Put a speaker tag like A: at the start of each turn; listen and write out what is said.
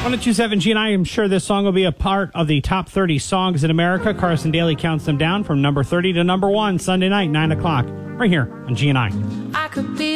A: 1027 G, and I am sure this song will be a part of the top 30 songs in America. Carson Daly counts them down from number 30 to number 1 Sunday night, 9 o'clock, right here on G&I.
B: I could be